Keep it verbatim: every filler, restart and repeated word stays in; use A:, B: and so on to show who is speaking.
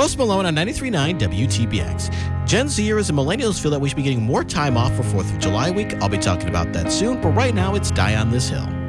A: Post Malone on ninety-three point nine W T B X. Gen Zers and millennials feel that we should be getting more time off for fourth of July week. I'll be talking about that soon, but right now it's Die on This Hill.